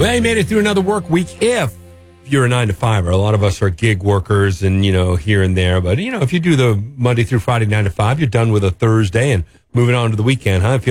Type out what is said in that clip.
Well, you made it through another work week if you're a 9-to-5er. A lot of us are gig workers and, here and there. But, if you do the Monday through Friday 9 to 5, you're done with a Thursday and moving on to the weekend, huh?